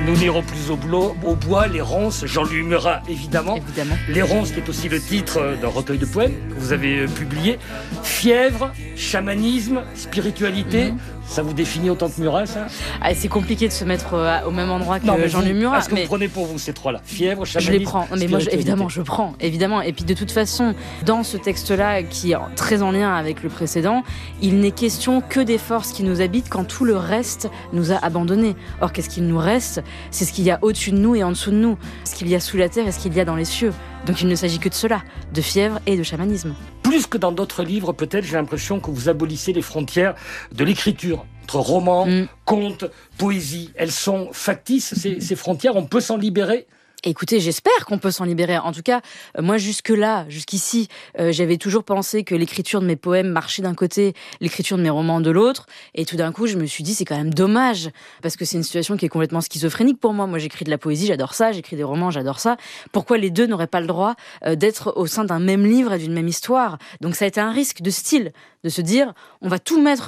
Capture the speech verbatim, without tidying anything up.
Nous n'irons plus au, blo- au bois, les ronces, Jean-Louis Murat, évidemment. Évidemment. Les ronces, qui est aussi le titre d'un recueil de poèmes que vous avez euh, publié. Fièvre, chamanisme, spiritualité, mmh. Ça vous définit autant que Murat, ça? Ah, c'est compliqué de se mettre euh, au même endroit que non, Jean-Louis Murat. Est-ce que mais... vous prenez pour vous ces trois-là? Fièvre, chamanisme, je les prends. Mais moi, je, évidemment, je prends. Évidemment. Et puis, de toute façon, dans ce texte-là, qui est très en lien avec le précédent, il n'est question que des forces qui nous habitent quand tout le reste nous a abandonnés. Or, qu'est-ce qu'il nous reste? C'est ce qu'il y a au-dessus de nous et en dessous de nous. Ce qu'il y a sous la terre et ce qu'il y a dans les cieux. Donc, il ne s'agit que de cela, de fièvre et de chamanisme. Plus que dans d'autres livres, peut-être, j'ai l'impression que vous abolissez les frontières de l'écriture. Entre roman, mm. conte, poésie, elles sont factices, ces, ces frontières, on peut s'en libérer? Écoutez, j'espère qu'on peut s'en libérer. En tout cas, euh, moi, jusque-là, jusqu'ici, euh, j'avais toujours pensé que l'écriture de mes poèmes marchait d'un côté, l'écriture de mes romans de l'autre. Et tout d'un coup, je me suis dit, c'est quand même dommage. Parce que c'est une situation qui est complètement schizophrénique pour moi. Moi, j'écris de la poésie, j'adore ça. J'écris des romans, j'adore ça. Pourquoi les deux n'auraient pas le droit euh, d'être au sein d'un même livre et d'une même histoire? Donc, ça a été un risque de style, de se dire, on va tout mettre